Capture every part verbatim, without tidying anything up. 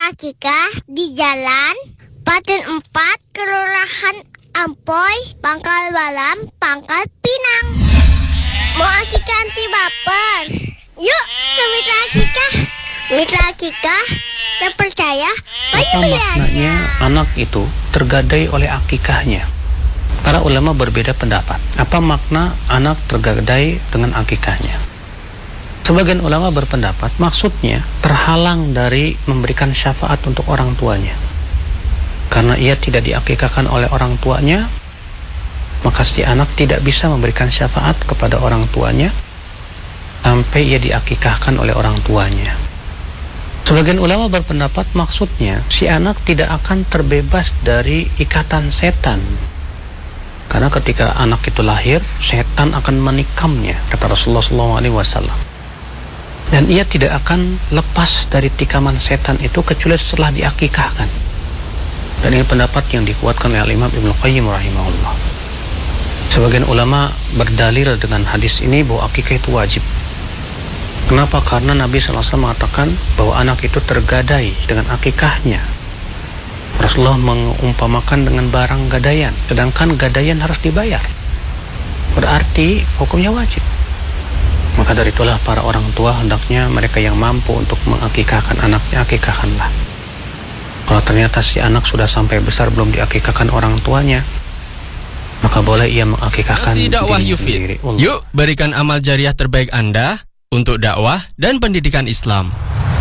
akikah di Jalan Paten empat, Kelurahan Ampoy, Pangkal Balam, Pangkal Pinang. Mau akikah anti baper? Yuk ke mitra akikah. Mitra akikah terpercaya banyak Apa maknanya anak itu tergadai oleh akikahnya? Para ulama berbeda pendapat. Apa makna anak tergadai dengan akikahnya? Sebagian ulama berpendapat maksudnya terhalang dari memberikan syafaat untuk orang tuanya. Karena ia tidak diakikahkan oleh orang tuanya, maka si anak tidak bisa memberikan syafaat kepada orang tuanya sampai ia diakikahkan oleh orang tuanya. Sebagian ulama berpendapat maksudnya si anak tidak akan terbebas dari ikatan setan. Karena ketika anak itu lahir, setan akan menikamnya, kata Rasulullah shallallahu alaihi wasallam. Dan ia tidak akan lepas dari tikaman setan itu kecuali setelah diakikahkan. Dan ini pendapat yang dikuatkan oleh Imam Ibnu Qayyim rahimahullah. Sebagian ulama berdalil dengan hadis ini bahwa akikah itu wajib. Kenapa? Karena Nabi shallallahu alaihi wasallam mengatakan bahwa anak itu tergadai dengan akikahnya. Rasulullah mengumpamakan dengan barang gadaian, sedangkan gadaian harus dibayar. Berarti hukumnya wajib. Maka dari itulah para orang tua hendaknya mereka yang mampu untuk mengakikahkan anaknya, akikahkanlah. Kalau ternyata si anak sudah sampai besar belum diakikahkan orang tuanya, maka boleh ia mengakikahkan Nasi dakwah dirinya Yufid. sendiri. Yuk berikan amal jariah terbaik Anda untuk dakwah dan pendidikan Islam.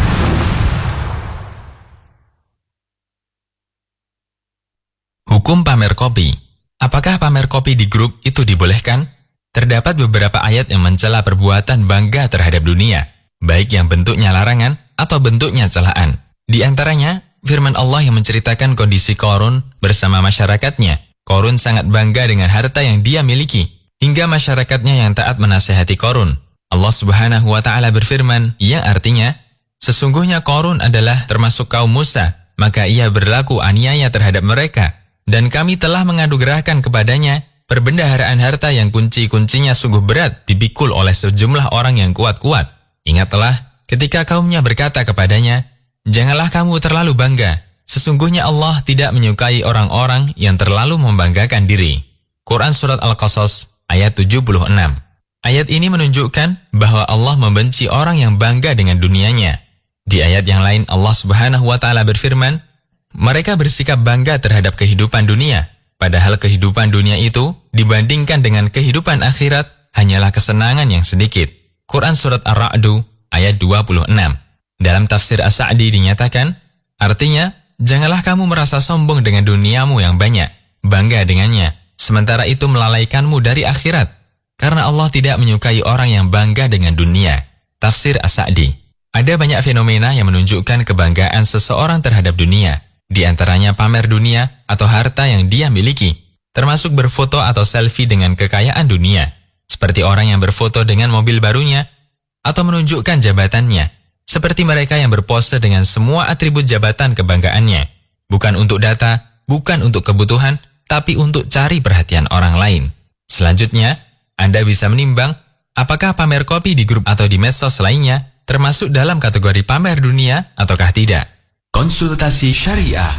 Hukum pamer kopi. Apakah pamer kopi di grup itu dibolehkan? Terdapat beberapa ayat yang mencela perbuatan bangga terhadap dunia, baik yang bentuknya larangan atau bentuknya celaan. Di antaranya, firman Allah yang menceritakan kondisi Qarun bersama masyarakatnya. Qarun sangat bangga dengan harta yang dia miliki, hingga masyarakatnya yang taat menasihati Qarun. Allah Subhanahu wa Ta'ala berfirman, yang artinya, sesungguhnya Qarun adalah termasuk kaum Musa, maka ia berlaku aniaya terhadap mereka, dan kami telah menganugerahkan kepadanya perbendaharaan harta yang kunci-kuncinya sungguh berat dipikul oleh sejumlah orang yang kuat-kuat. Ingatlah ketika kaumnya berkata kepadanya, janganlah kamu terlalu bangga. Sesungguhnya Allah tidak menyukai orang-orang yang terlalu membanggakan diri. Quran Surat Al-Qasas ayat tujuh puluh enam. Ayat ini menunjukkan bahwa Allah membenci orang yang bangga dengan dunianya. Di ayat yang lain Allah Subhanahu wa Ta'ala berfirman, mereka bersikap bangga terhadap kehidupan dunia. Padahal kehidupan dunia itu dibandingkan dengan kehidupan akhirat hanyalah kesenangan yang sedikit. Quran Surat Ar-Ra'du ayat dua puluh enam. Dalam tafsir As-Sa'di dinyatakan, artinya, janganlah kamu merasa sombong dengan duniamu yang banyak, bangga dengannya, sementara itu melalaikanmu dari akhirat. Karena Allah tidak menyukai orang yang bangga dengan dunia. Tafsir As-Sa'di. Ada banyak fenomena yang menunjukkan kebanggaan seseorang terhadap dunia. Di antaranya pamer dunia atau harta yang dia miliki, termasuk berfoto atau selfie dengan kekayaan dunia, seperti orang yang berfoto dengan mobil barunya, atau menunjukkan jabatannya, seperti mereka yang berpose dengan semua atribut jabatan kebanggaannya, bukan untuk data, bukan untuk kebutuhan, tapi untuk cari perhatian orang lain. Selanjutnya, Anda bisa menimbang apakah pamer kopi di grup atau di medsos lainnya termasuk dalam kategori pamer dunia ataukah tidak. Konsultasi Syariah.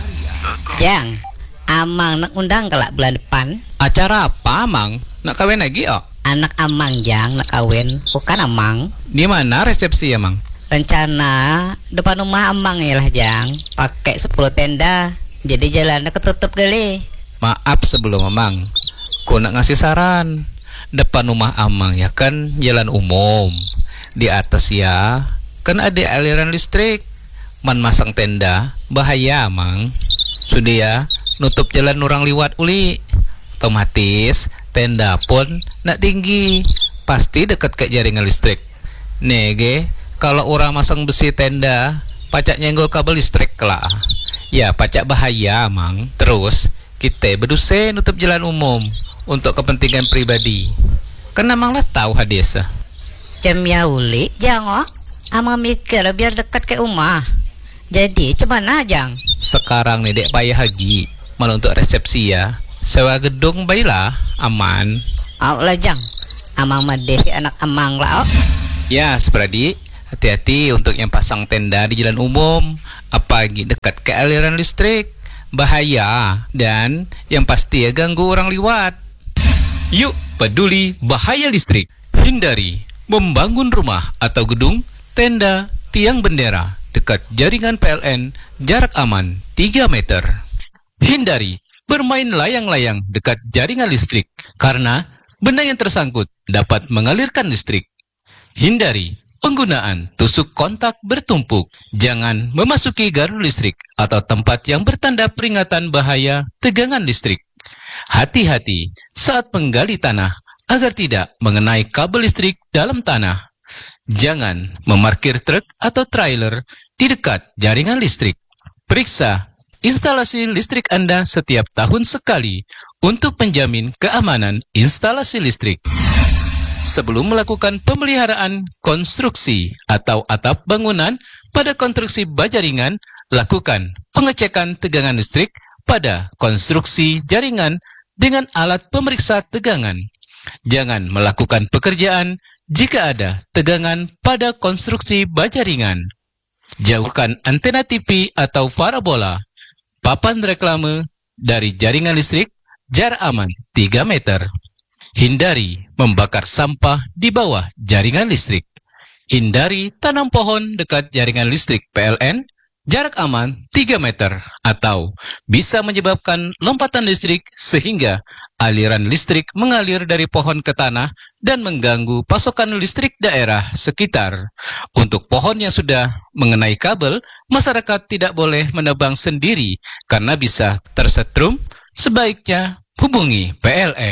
Jang, Amang nak undang kelak bulan depan. Acara apa, Amang? Nak kawin lagi, oh? Anak Amang, Jang, nak kawin. Bukan Amang. Di mana resepsi, Amang? Rencana depan rumah Amang ya lah, Jang. Pakai sepuluh tenda. Jadi jalannya ketutup kali. Maaf sebelum, Amang. Ku nak ngasih saran. Depan rumah Amang ya kan jalan umum. Di atas ya kan ada aliran listrik. Man masang tenda bahaya, Amang. Sudah ya, nutup jalan orang liwat uli. Otomatis tenda pun nak tinggi, pasti dekat ke jaringan listrik. Nege, kalau orang masang besi tenda, pacak nyenggol kabel listrik lah. Ya, pacak bahaya, Amang. Terus kita berdosa nutup jalan umum untuk kepentingan pribadi. Kan Amang lah tahu hadis. Jam ya uli, Jang, oh. Amang mikir biar dekat ke rumah. Jadi, cemana, Jang? Sekarang nih, dek payah lagi. Malah untuk resepsi ya. Sewa gedung baiklah, aman. Oh lah, Jang. Amang madeh anak Amang lah, oh. Ya, seperti Hati-hati untuk yang pasang tenda di jalan umum, apalagi dekat ke aliran listrik. Bahaya, dan yang pasti ya ganggu orang liwat. Yuk peduli bahaya listrik. Hindari membangun rumah atau gedung, tenda, tiang bendera dekat jaringan P L N, jarak aman tiga meter. Hindari bermain layang-layang dekat jaringan listrik karena benda yang tersangkut dapat mengalirkan listrik. Hindari penggunaan tusuk kontak bertumpuk. Jangan memasuki gardu listrik atau tempat yang bertanda peringatan bahaya tegangan listrik. Hati-hati saat menggali tanah agar tidak mengenai kabel listrik dalam tanah. Jangan memarkir truk atau trailer di dekat jaringan listrik. Periksa instalasi listrik Anda setiap tahun sekali untuk menjamin keamanan instalasi listrik. Sebelum melakukan pemeliharaan konstruksi atau atap bangunan pada konstruksi baja ringan, lakukan pengecekan tegangan listrik pada konstruksi jaringan dengan alat pemeriksa tegangan. Jangan melakukan pekerjaan jika ada tegangan pada konstruksi baja ringan. Jauhkan antena T V atau parabola, papan reklame dari jaringan listrik, jarak aman tiga meter. Hindari membakar sampah di bawah jaringan listrik. Hindari tanam pohon dekat jaringan listrik P L N, jarak aman tiga meter, atau bisa menyebabkan lompatan listrik sehingga aliran listrik mengalir dari pohon ke tanah dan mengganggu pasokan listrik daerah sekitar. Untuk pohon yang sudah mengenai kabel, masyarakat tidak boleh menebang sendiri karena bisa tersetrum. Sebaiknya hubungi P L N.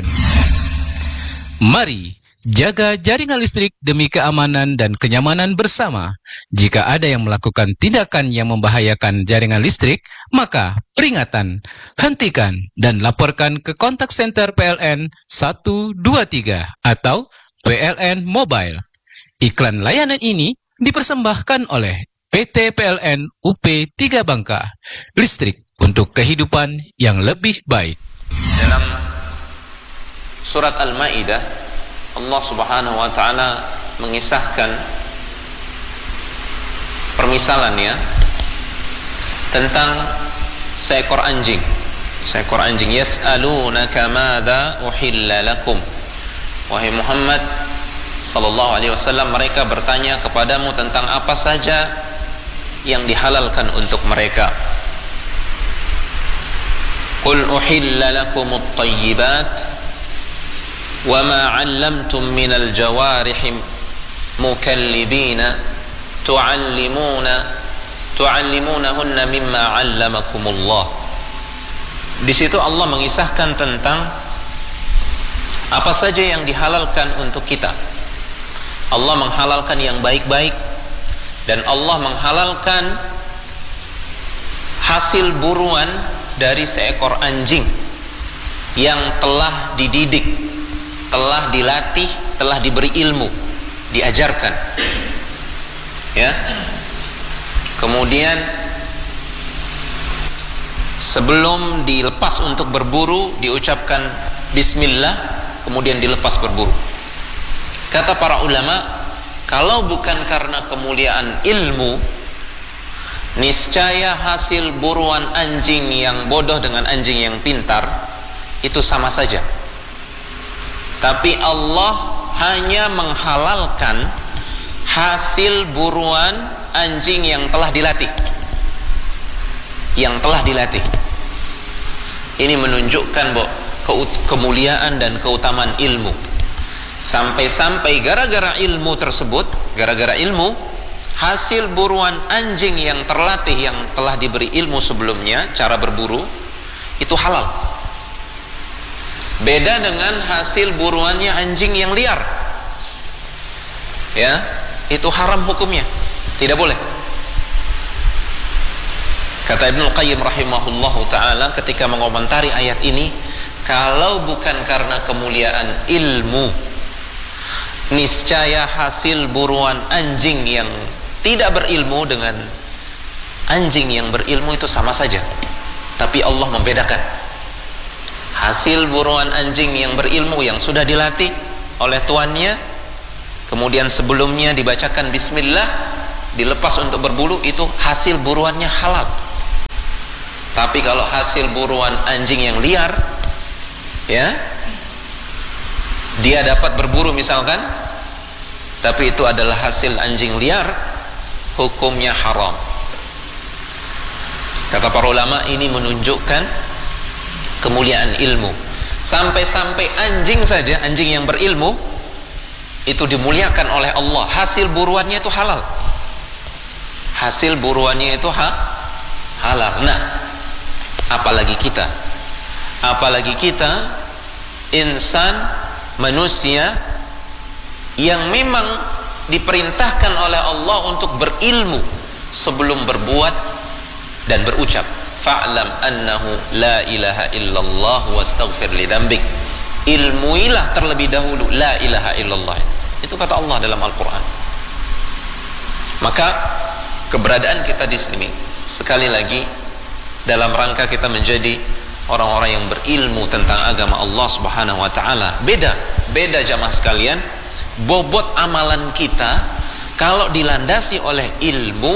Mari jaga jaringan listrik demi keamanan dan kenyamanan bersama. Jika ada yang melakukan tindakan yang membahayakan jaringan listrik, maka peringatan, hentikan, dan laporkan ke kontak center P L N satu dua tiga atau P L N Mobile. Iklan layanan ini dipersembahkan oleh P T P L N U P tiga Bangka, listrik untuk kehidupan yang lebih baik. Dalam surat Al-Maidah, Allah Subhanahu wa taala mengisahkan permisalannya tentang seekor anjing. Seekor anjing, yas'alunaka madza uhilla lakum. Wahai Muhammad sallallahu alaihi wasallam, mereka bertanya kepadamu tentang apa saja yang dihalalkan untuk mereka. Qul uhilla lakumut thayyibat وَمَا عَلَّمْتُم مِّنَ الْجَوَارِحِ مُكَلِّبِينَ تُعَلِّمُونَ تُعَلِّمُونَهُنَّ مِمَّا عَلَّمَكُمُ اللَّهُ. Di situ Allah mengisahkan tentang apa saja yang dihalalkan untuk kita. Allah menghalalkan yang baik-baik, dan Allah menghalalkan hasil buruan dari seekor anjing yang telah dididik, telah dilatih, telah diberi ilmu, diajarkan, ya. Kemudian sebelum dilepas untuk berburu diucapkan Bismillah, kemudian dilepas berburu. Kata para ulama, kalau bukan karena kemuliaan ilmu, niscaya hasil buruan anjing yang bodoh dengan anjing yang pintar itu sama saja. Tapi Allah hanya menghalalkan hasil buruan anjing yang telah dilatih, yang telah dilatih. Ini menunjukkan bahwa kemuliaan dan keutamaan ilmu. Sampai-sampai gara-gara ilmu tersebut, gara-gara ilmu, hasil buruan anjing yang terlatih, yang telah diberi ilmu sebelumnya, cara berburu, itu halal. Beda dengan hasil buruannya anjing yang liar, ya, itu haram hukumnya, tidak boleh. Kata Ibnu Qayyim rahimahullahu ta'ala ketika mengomentari ayat ini, kalau bukan karena kemuliaan ilmu, niscaya hasil buruan anjing yang tidak berilmu dengan anjing yang berilmu itu sama saja. Tapi Allah membedakan. Hasil buruan anjing yang berilmu, yang sudah dilatih oleh tuannya, kemudian sebelumnya dibacakan Bismillah, dilepas untuk berburu, itu hasil buruannya halal. Tapi kalau hasil buruan anjing yang liar, ya, dia dapat berburu misalkan, tapi itu adalah hasil anjing liar, hukumnya haram. Kata para ulama, ini menunjukkan kemuliaan ilmu. Sampai-sampai anjing saja, anjing yang berilmu itu dimuliakan oleh Allah. Hasil buruannya itu halal. Hasil buruannya itu ha halal. Nah, apalagi kita, apalagi kita insan, manusia yang memang diperintahkan oleh Allah untuk berilmu sebelum berbuat dan berucap. Fa'lam annahu la ilaha illallah wastaghfir li dzambik. Ilmuilah terlebih dahulu la ilaha illallah. Itu kata Allah dalam Al-Qur'an. Maka keberadaan kita di sini sekali lagi dalam rangka kita menjadi orang-orang yang berilmu tentang agama Allah Subhanahu wa taala. Beda, beda jamaah sekalian, bobot amalan kita kalau dilandasi oleh ilmu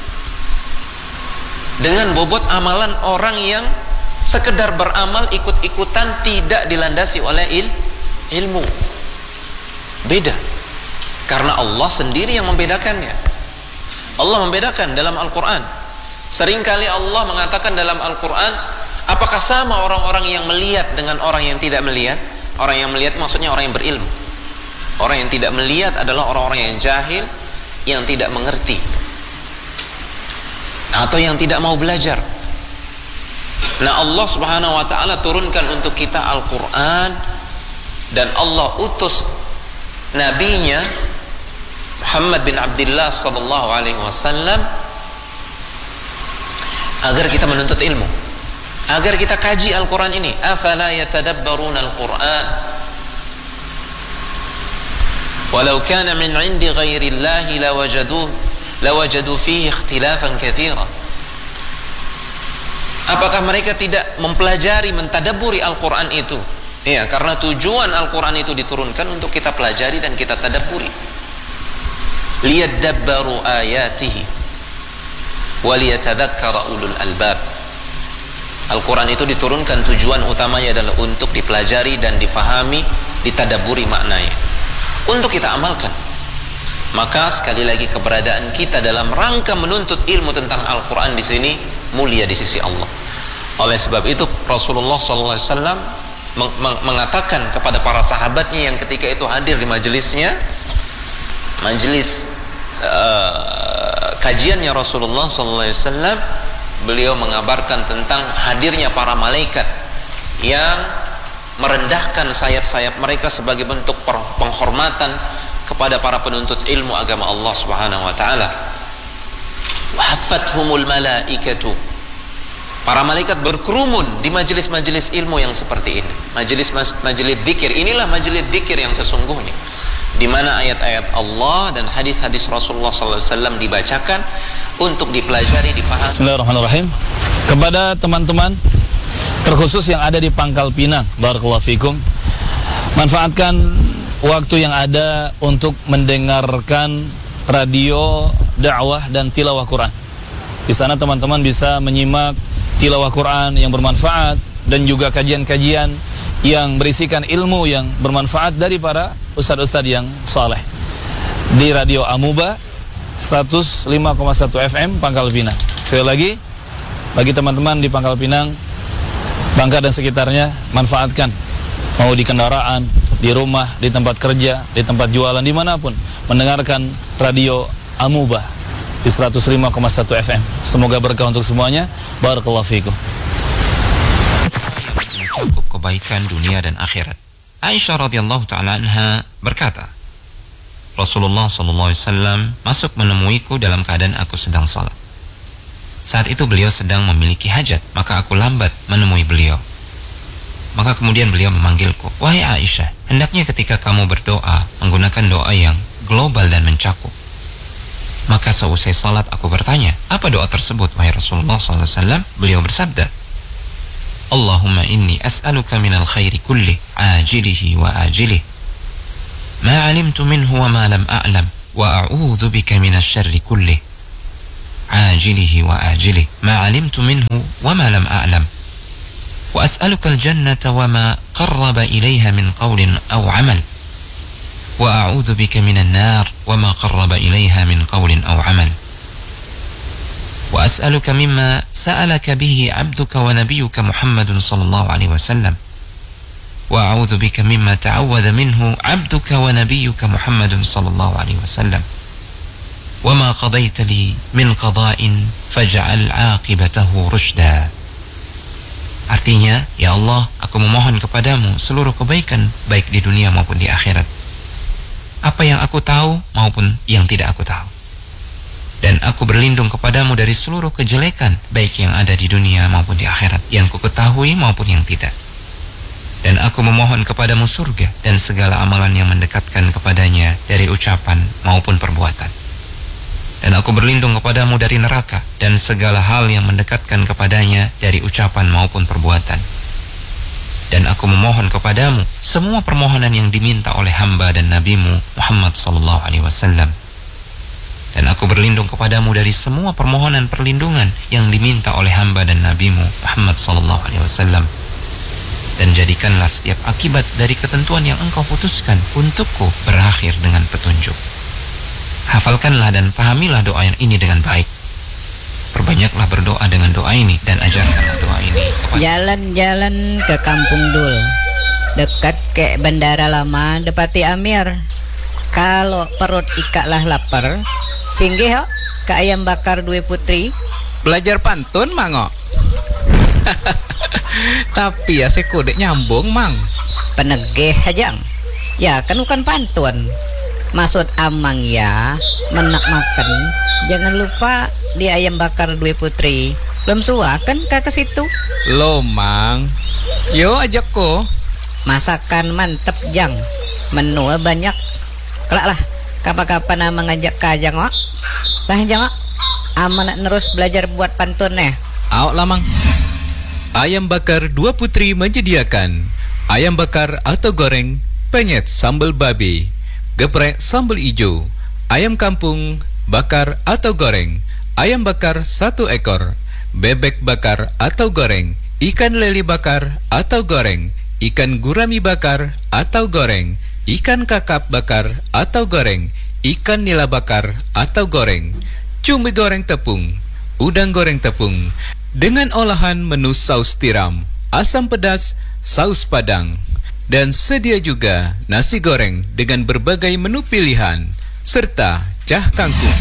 dengan bobot amalan orang yang sekedar beramal ikut-ikutan tidak dilandasi oleh il ilmu. Beda. Karena Allah sendiri yang membedakannya. Allah membedakan dalam Al-Quran. Seringkali Allah mengatakan dalam Al-Quran, apakah sama orang-orang yang melihat dengan orang yang tidak melihat? Orang yang melihat maksudnya orang yang berilmu. Orang yang tidak melihat adalah orang-orang yang jahil, yang tidak mengerti, atau yang tidak mau belajar. Nah, Allah Subhanahu wa taala turunkan untuk kita Al-Quran, dan Allah utus nabinya Muhammad bin Abdullah sallallahu alaihi wasallam agar kita menuntut ilmu, agar kita kaji Al-Quran ini. Afala yatadabbaruna Al-Quran walau kana min 'indi ghairi Allahi lawajadu lawajadu fihi ikhtilafan katsira. Apakah mereka tidak mempelajari, mentadabburi Al-Quran itu? Ya, karena tujuan Al-Quran itu diturunkan untuk kita pelajari dan kita tadabburi. Liyadabbaru ayatihi waliyatadzakkara ulul albab. Al-Quran itu diturunkan tujuan utamanya adalah untuk dipelajari dan difahami, ditadabburi maknanya, untuk kita amalkan. Maka sekali lagi keberadaan kita dalam rangka menuntut ilmu tentang Al-Quran di sini mulia di sisi Allah. Oleh sebab itu Rasulullah sallallahu alaihi wasallam mengatakan kepada para sahabatnya yang ketika itu hadir di majelisnya, majelis uh, kajiannya Rasulullah sallallahu alaihi wasallam, beliau mengabarkan tentang hadirnya para malaikat yang merendahkan sayap-sayap mereka sebagai bentuk penghormatan kepada para penuntut ilmu agama Allah Subhanahu wa taala. Wa haffathumul malaikatu. Para malaikat berkerumun di majelis-majelis ilmu yang seperti ini. Majelis majelis zikir, inilah majelis zikir yang sesungguhnya, di mana ayat-ayat Allah dan hadis-hadis Rasulullah sallallahu alaihi wasallam dibacakan untuk dipelajari, dipahami. Bismillahirrahmanirrahim. Kepada teman-teman terkhusus yang ada di Pangkal Pinang, barakallahu fikum, manfaatkan waktu yang ada untuk mendengarkan radio dakwah dan tilawah Quran. Di sana teman-teman bisa menyimak tilawah Quran yang bermanfaat dan juga kajian-kajian yang berisikan ilmu yang bermanfaat dari para ustadz-ustadz yang saleh. Di radio Amuba seratus lima koma satu F M Pangkal Pinang. Sekali lagi, bagi teman-teman di Pangkal Pinang, Bangka dan sekitarnya, manfaatkan. Mau di kendaraan, di rumah, di tempat kerja, di tempat jualan, dimanapun, mendengarkan radio Amuba di seratus lima koma satu F M. Semoga berkah untuk semuanya. Barakallahu fikum. Cukup kebaikan dunia dan akhirat. Aisyah radhiyallahu taala anha berkata, Rasulullah sallallahu alaihi wasallam masuk menemuiku dalam keadaan aku sedang salat. Saat itu beliau sedang memiliki hajat, maka aku lambat menemui beliau. Maka kemudian beliau memanggilku, "Wahai Aisyah, hendaknya ketika kamu berdoa menggunakan doa yang global dan mencakup." Maka seusai salat aku bertanya, "Apa doa tersebut, wahai Rasulullah sallallahu alaihi wasallam?" Beliau bersabda, "Allahumma inni as'aluka minal khairi kulli, ajilihi wa ajilih, ma 'alimtu minhu wa ma lam a'lam, wa a'udzu bika minasy syarri kulli, عاجله وآجله ما علمت منه وما لم أعلم وأسألك الجنة وما قرب إليها من قول أو عمل وأعوذ بك من النار وما قرب إليها من قول أو عمل وأسألك مما سألك به عبدك ونبيك محمد صلى الله عليه وسلم وأعوذ بك مما تعوذ منه عبدك ونبيك محمد صلى الله عليه وسلم وما قضيت لي من قضاء فاجعل عاقبته رشدا. Artinya, ya Allah, aku memohon kepadamu seluruh kebaikan baik di dunia maupun di akhirat. Apa yang aku tahu maupun yang tidak aku tahu. Dan aku berlindung kepadamu dari seluruh kejelekan baik yang ada di dunia maupun di akhirat, yang ku ketahui maupun yang tidak. Dan aku memohon kepadamu surga dan segala amalan yang mendekatkan kepadanya dari ucapan maupun perbuatan. Dan aku berlindung kepadamu dari neraka dan segala hal yang mendekatkan kepadanya dari ucapan maupun perbuatan. Dan aku memohon kepadamu semua permohonan yang diminta oleh hamba dan nabimu Muhammad sallallahu alaihi wasallam. Dan aku berlindung kepadamu dari semua permohonan perlindungan yang diminta oleh hamba dan nabimu Muhammad sallallahu alaihi wasallam. Dan jadikanlah setiap akibat dari ketentuan yang engkau putuskan untukku berakhir dengan petunjuk. Hafalkanlah dan pahamilah doa yang ini dengan baik. Perbanyaklah berdoa dengan doa ini dan ajarkanlah doa ini kepada... Jalan-jalan ke Kampung Dul, dekat ke Bandara Lama Depati Amir. Kalau perut ikaklah lapar, singgih hok ke ayam bakar Due Putri. Belajar pantun, Mango. Tapi ya si kodek nyambung, Mang. Penegeh hajang. Ya kan bukan pantun. Maksud Amang ya, menak makan. Jangan lupa di ayam bakar Due Putri. Belum suah kan kakak situ? Lo, Mang. Yo ajak ko. Masakan mantep jang. Menu banyak. Kelak lah, kapan-kapan Amang ngajak ke ajang wak. Lah jang wak. Amang nak terus belajar buat pantun nih. Awak lah, Mang. Ayam bakar Dua Putri menyediakan ayam bakar atau goreng, penyet sambal babi, geprek sambal ijo, ayam kampung bakar atau goreng, ayam bakar satu ekor, bebek bakar atau goreng, ikan lele bakar atau goreng, ikan gurami bakar atau goreng, ikan kakap bakar atau goreng, ikan nila bakar atau goreng, cumi goreng tepung, udang goreng tepung, dengan olahan menu saus tiram, asam pedas, saus padang, dan sedia juga nasi goreng dengan berbagai menu pilihan, serta cah kangkung.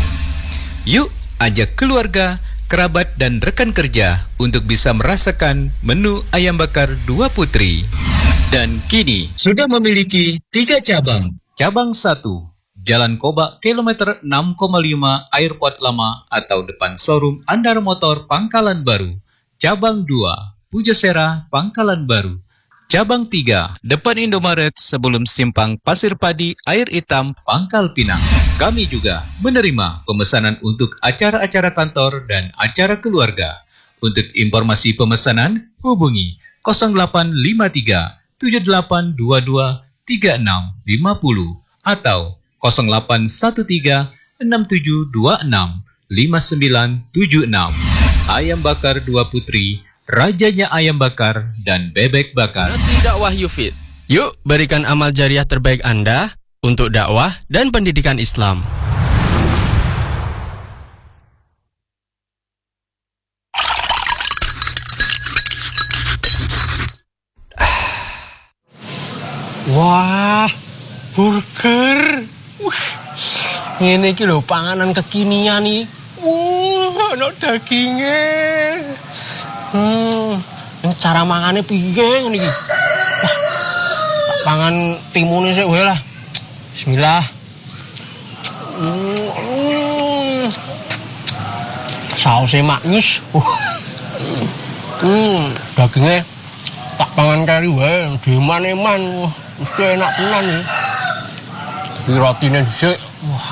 Yuk ajak keluarga, kerabat, dan rekan kerja untuk bisa merasakan menu ayam bakar Dua Putri. Dan kini sudah memiliki tiga cabang. Cabang satu, Jalan Kobak kilometer enam koma lima Airport Lama atau depan showroom Andar Motor Pangkalan Baru. Cabang dua, Pujasera Pangkalan Baru. Cabang tiga, depan Indomaret sebelum simpang Pasir Padi Air Hitam Pangkal Pinang. Kami juga menerima pemesanan untuk acara-acara kantor dan acara keluarga. Untuk informasi pemesanan hubungi nol delapan lima tiga tujuh delapan dua dua tiga enam lima nol atau nol delapan satu tiga enam tujuh dua enam lima sembilan tujuh enam. Ayam bakar Dua Putri, rajanya ayam bakar dan bebek bakar. Nasi dakwah Yufid. Yuk berikan amal jariah terbaik Anda untuk dakwah dan pendidikan Islam. Wah, burger. Wih, ini iki lho panganan kekinian nih. Uh, ana dagingnya. Hmm, ini cara mangannya piye ngene iki? Wah, tak pangan timune sik wae lah. Bismillah. Hmm, hmm. Sausnya maknyus. Uh. Hmm, dagingnya tak pangan kari wae, diman-eman. Mesti enak tenan nih. Di rotine dhisik. Wah.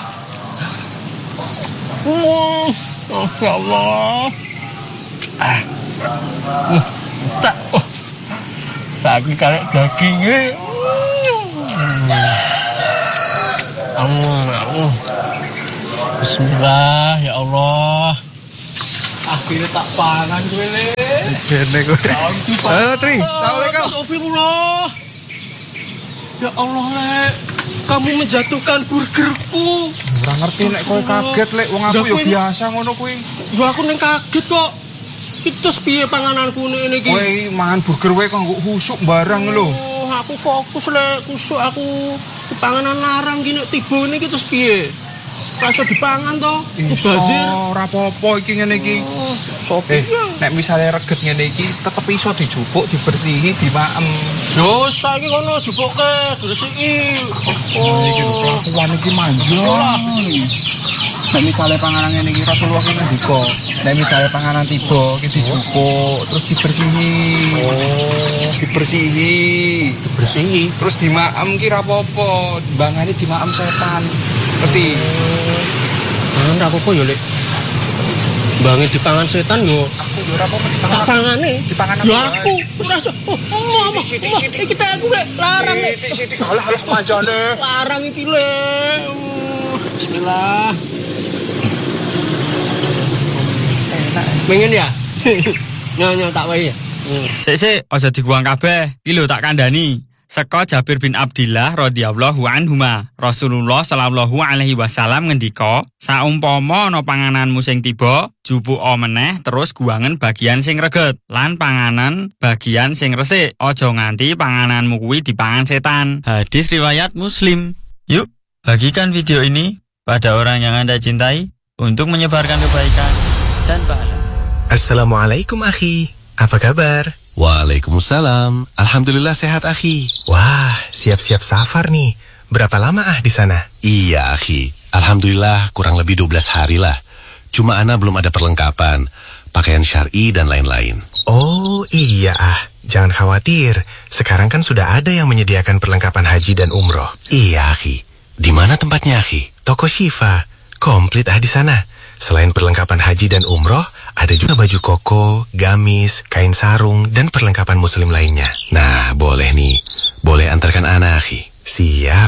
Hmm, Masya Allah. Ah. Hmm, tak. Oh. Saiki karek dagingnya. Hmm. Hmm. Bismillah ya Allah. Kira tak pangan gue le. Kene gue. Halo Tri, assalamualaikum. Astagfirullah. Ya Allah le, kamu menjatuhkan burgerku. Ora ngerti nek kowe kaget lek wong aku ya biasa ngono kuwi. Ya aku ning kaget kok. Kitus piye pangananku ngene iki? Kowe mangan burger kowe kok nggo khusuk barang lho. Oh, aku fokus le, kusuk aku panganan larang gini tiba ini terus piye? Rasa dipangan toh? Iso, ora apa-apa iki ngene iki. Oh, sopi. Eh, nek misale reget ngene iki tetep iso dijupuk, dibersihi, dimaem. Yo, saiki kono jupuke, diresiki. Oh, iki lho kelakuan iki manja. Nek misale panganan ngene iki Rasulullah ki ngendika, nek misale panganan tiba iki dijupuk, terus dibersihi. Oh, dibersihi, dibersihi, terus dimaem ki ra apa-apa, bangane dimaem setan. Ngerti? Mangan ra apa-apa yo, Lek. Banget dipangan setan yo. Aku yo ora apa-apa dipangan. Pangane. Dipangan aku. Ya aku. Ora iso. Oh, mama. Iki tak aku, Lek. Larang, Lek. Siti, alah alah manjane. Larang iki, Lek. Bismillah. Enak. Pengen ya? Nyonya tak wae ya. Sik sik, aja dibuang kabeh. Iki lho tak kandhani. Seka Jabir bin Abdillah radhiyallahu anhuma, Rasulullah sallallahu alaihi wasallam ngendika, saumpama ana pangananmu sing tiba, jupuka meneh terus guangen bagian sing reget, lan panganan bagian sing resik. Aja nganti pangananmu kuwi dipangan setan. Hadis riwayat Muslim. Yuk, bagikan video ini pada orang yang Anda cintai untuk menyebarkan kebaikan dan pahala. Assalamualaikum akhi, apa kabar? Waalaikumsalam. Alhamdulillah sehat, akhi. Wah, siap-siap safar nih. Berapa lama ah di sana? Iya, akhi. Alhamdulillah kurang lebih dua belas hari lah. Cuma ana belum ada perlengkapan, pakaian syar'i dan lain-lain. Oh, iya ah. Jangan khawatir. Sekarang kan sudah ada yang menyediakan perlengkapan haji dan umroh. Iya, akhi. Di mana tempatnya, akhi? Toko Syifa. Komplit ah di sana. Selain perlengkapan haji dan umroh, ada juga baju koko, gamis, kain sarung, dan perlengkapan muslim lainnya. Nah, boleh nih. Boleh antarkan ana, akhi. Siap.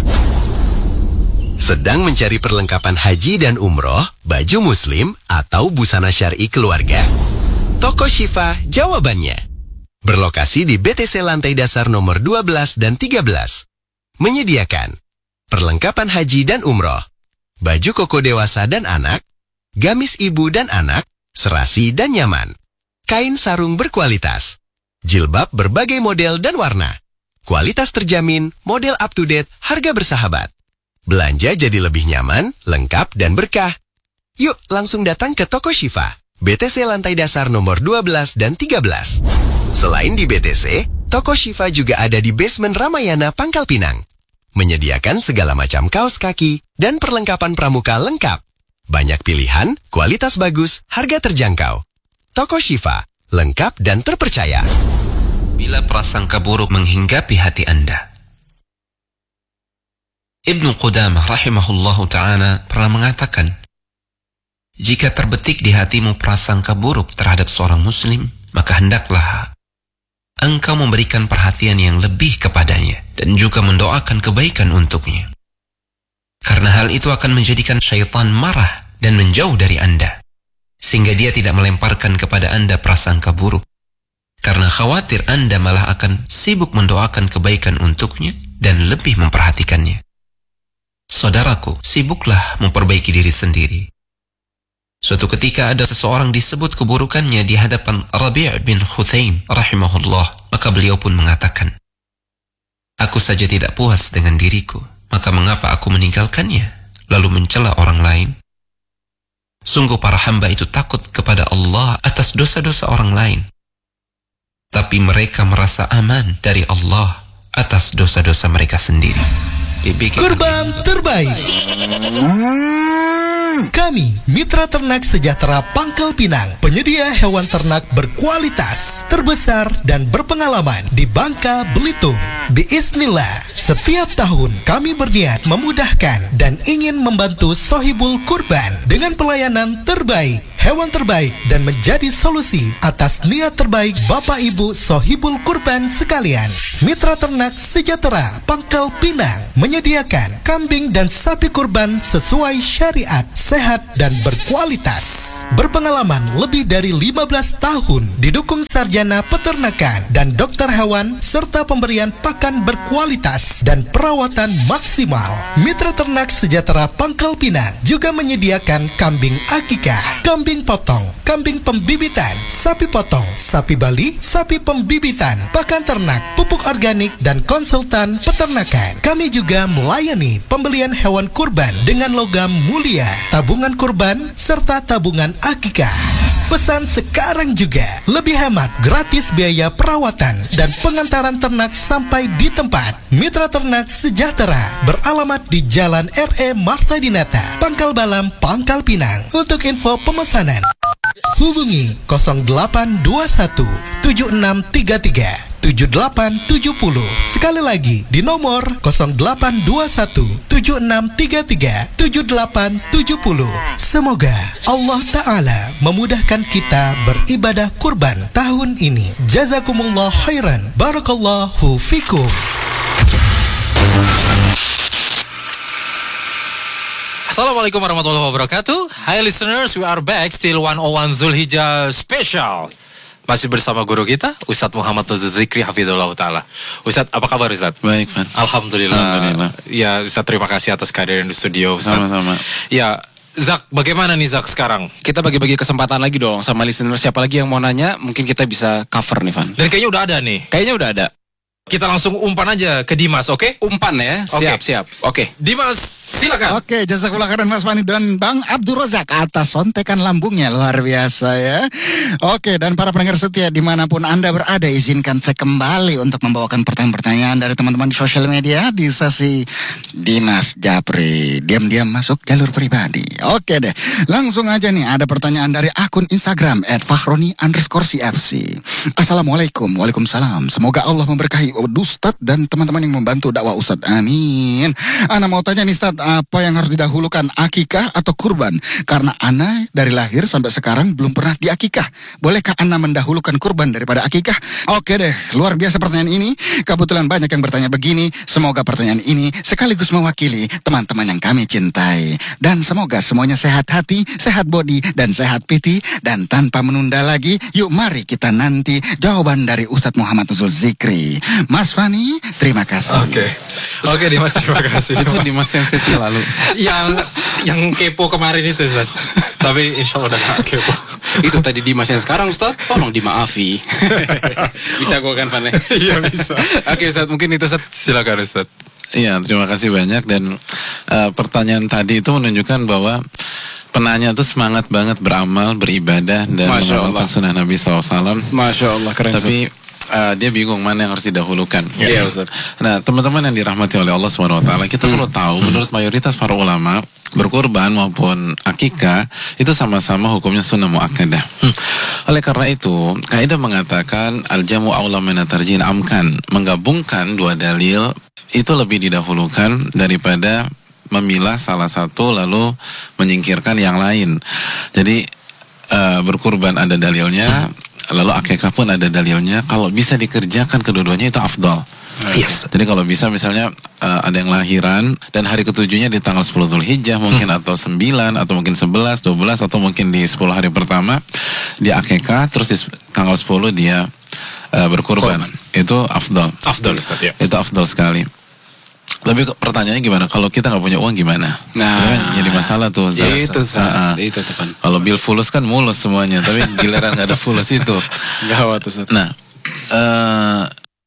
Sedang mencari perlengkapan haji dan umroh, baju muslim, atau busana syar'i keluarga? Toko Syifa jawabannya. Berlokasi di B T C lantai dasar nomor dua belas dan tiga belas. Menyediakan perlengkapan haji dan umroh, baju koko dewasa dan anak, gamis ibu dan anak, serasi dan nyaman, kain sarung berkualitas, jilbab berbagai model dan warna, kualitas terjamin, model up-to-date, harga bersahabat. Belanja jadi lebih nyaman, lengkap, dan berkah. Yuk langsung datang ke Toko Syifa, B T C lantai dasar nomor dua belas dan tiga belas. Selain di B T C, Toko Syifa juga ada di basement Ramayana, Pangkal Pinang. Menyediakan segala macam kaos kaki dan perlengkapan pramuka lengkap. Banyak pilihan, kualitas bagus, harga terjangkau. Toko Syifa, lengkap dan terpercaya. Bila prasangka buruk menghinggapi hati Anda. Ibnu Qudamah rahimahullahu ta'ala pernah mengatakan, jika terbetik di hatimu prasangka buruk terhadap seorang muslim, maka hendaklah engkau memberikan perhatian yang lebih kepadanya dan juga mendoakan kebaikan untuknya. Karena hal itu akan menjadikan syaitan marah dan menjauh dari Anda, sehingga dia tidak melemparkan kepada Anda prasangka buruk. Karena khawatir Anda malah akan sibuk mendoakan kebaikan untuknya dan lebih memperhatikannya. Saudaraku, sibuklah memperbaiki diri sendiri. Suatu ketika ada seseorang disebut keburukannya di hadapan Rabi' bin Khuthaim rahimahullah, maka beliau pun mengatakan, aku saja tidak puas dengan diriku, maka mengapa aku meninggalkannya, lalu mencela orang lain? Sungguh para hamba itu takut kepada Allah atas dosa-dosa orang lain, tapi mereka merasa aman dari Allah atas dosa-dosa mereka sendiri. Kurban terbaik. Kami, Mitra Ternak Sejahtera Pangkal Pinang, penyedia hewan ternak berkualitas, terbesar, dan berpengalaman di Bangka, Belitung. Biiznillah, setiap tahun kami berniat memudahkan dan ingin membantu Sohibul Kurban dengan pelayanan terbaik, hewan terbaik, dan menjadi solusi atas niat terbaik Bapak Ibu Sohibul Kurban sekalian. Mitra Ternak Sejahtera Pangkal Pinang menyediakan kambing dan sapi kurban sesuai syariat, sehat dan berkualitas. berpengalaman lebih dari lima belas tahun, didukung sarjana peternakan dan dokter hewan, serta pemberian pakan berkualitas dan perawatan maksimal. Mitra Ternak Sejahtera Pangkal Pinang juga menyediakan kambing akikah, kambing potong, kambing pembibitan, sapi potong, sapi Bali, sapi pembibitan, pakan ternak, pupuk organik, dan konsultan peternakan. Kami juga melayani pembelian hewan kurban dengan logam mulia, tabungan kurban, serta tabungan akikah. Pesan sekarang juga, lebih hemat, gratis biaya perawatan dan pengantaran ternak sampai di tempat. Mitra Ternak Sejahtera beralamat di Jalan R E Marta Dinata, Pangkal Balam, Pangkal Pinang. Untuk info pemesanan, hubungi nol delapan dua satu tujuh enam tiga tiga tujuh delapan tujuh nol. Sekali lagi di nomor nol delapan dua satu tujuh enam tiga tiga tujuh delapan tujuh nol. Semoga Allah Ta'ala memudahkan kita beribadah kurban tahun ini. Jazakumullah khairan. Barakallahu fikum. Assalamualaikum warahmatullahi wabarakatuh. Hi listeners, we are back still one oh one Zulhijjah special. Masih bersama guru kita, Ustadz Muhammad Nuzul Zikri Hafizullah Ta'ala. Ustadz, apa kabar Ustadz? Baik, Fan. Alhamdulillah. Alhamdulillah. Ya, Ustadz, terima kasih atas kehadiran di studio, Ustadz. Sama-sama. Ya, Zak, bagaimana nih Zak sekarang? Kita bagi-bagi kesempatan lagi dong sama listener. Siapa lagi yang mau nanya, mungkin kita bisa cover nih, Fan. Dan kayaknya udah ada nih. Kayaknya udah ada. Kita langsung umpan aja ke Dimas, oke? Okay? Umpan ya, siap, okay. siap. Oke. Okay. Dimas, silakan. Oke, jazakallah khairan Mas Fani dan Bang Abdul Razak atas sontekan lambungnya, luar biasa ya. Oke, dan para pendengar setia dimanapun Anda berada, izinkan saya kembali untuk membawakan pertanyaan-pertanyaan dari teman-teman di sosial media di sesi Dimas Japri. Diam-diam masuk jalur pribadi. Oke deh, langsung aja nih ada pertanyaan dari akun Instagram at fahroni underscore cfc. Assalamualaikum, waalaikumsalam. Semoga Allah memberkahi Ustadz dan teman-teman yang membantu dakwah Ustadz. Amin. Ana mau tanya nih Ustadz, apa yang harus didahulukan, akikah atau kurban? Karena Ana dari lahir sampai sekarang belum pernah diakikah. Bolehkah Ana mendahulukan kurban daripada akikah? Oke deh, luar biasa pertanyaan ini. Kebetulan banyak yang bertanya begini. Semoga pertanyaan ini sekaligus mewakili teman-teman yang kami cintai. Dan semoga semuanya sehat hati, sehat body, dan sehat piti. Dan tanpa menunda lagi, yuk mari kita nanti jawaban dari Ustadz Muhammad Nuzul Zikri. Mas Fani, terima kasih. Oke, okay. oke okay, Dimas, terima kasih. Itu Dimas yang sesi lalu. yang yang kepo kemarin itu, Ustaz. Tapi insya Allah udah gak kepo. Itu tadi Dimas yang sekarang, Ustaz. Tolong dimaafi. Bisa gue kan, Fani? Iya bisa. Oke, okay, Ustaz, mungkin itu Ustaz. Silakan, Ustaz. Iya, terima kasih banyak. Dan uh, pertanyaan tadi itu menunjukkan bahwa penanya tuh semangat banget beramal, beribadah, dan mengamalkan sunnah Nabi shallallahu alaihi wasallam. Masya Allah, keren. Tapi Uh, dia bingung mana yang harus didahulukan. Iya, yeah, Ustaz. Nah, teman-teman yang dirahmati oleh Allah subhanahu wa taala, kita hmm. perlu tahu hmm. menurut mayoritas para ulama, berkurban maupun akikah itu sama-sama hukumnya sunnah muakkadah. Hmm. Oleh karena itu, kaidah mengatakan al-jamu aula min at-tarjih amkan, menggabungkan dua dalil itu lebih didahulukan daripada memilah salah satu lalu menyingkirkan yang lain. Jadi uh, berkurban ada dalilnya, lalu akikah pun ada dalilnya. Kalau bisa dikerjakan kedua-duanya itu afdal. Yes. Jadi kalau bisa misalnya uh, ada yang lahiran dan hari ketujuhnya di tanggal sepuluh Zulhijjah mungkin hmm. atau sembilan atau mungkin sebelas, dua belas atau mungkin di sepuluh hari pertama dia akikah, terus di sepuluh sepuluh dia uh, berkurban. Korban. Itu afdal. Afdal, Ustaz, ya. Itu afdal sekali. Tapi pertanyaannya gimana? Kalau kita nggak punya uang gimana? Nah, ya kan? Jadi masalah tuh. Zah, itu Zah. Nah, itu teman. Kalau bil fulus kan mulus semuanya, tapi giliran nggak ada fulus itu. Gawat tuh. Nah, uh,